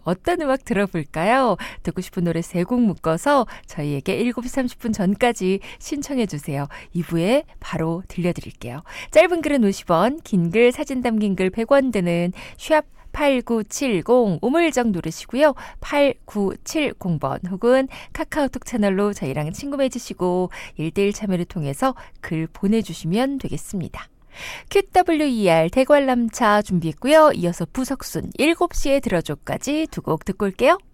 어떤 음악 들어볼까요? 듣고 싶은 노래 3곡 묶어서 저희에게 7시 30분 전까지 신청해 주세요. 2부에 바로 들려드릴게요. 짧은 글은 50원, 긴 글, 사진 담긴 글 100원 드는 샵 8970 우물정 누르시고요. 8970번 혹은 카카오톡 채널로 저희랑 친구 맺으시고 1대1 참여를 통해서 글 보내주시면 되겠습니다. QWER 대관람차 준비했고요. 이어서 부석순 7시에 들어줘까지 2곡 듣고 올게요.